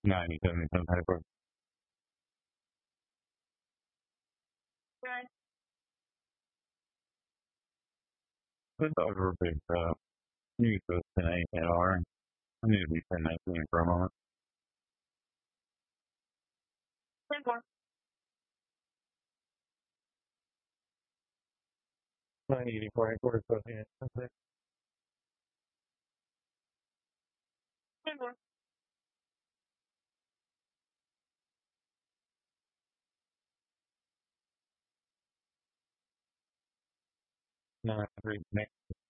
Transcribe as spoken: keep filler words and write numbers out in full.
ninety, seventy, seventy-five. Right. This over big uh, use this ten eight at R. I need to be ten nineteen for a moment. ten four. nine eighty-four, eighty-four, so yeah, that's it. ten four. nine three, next.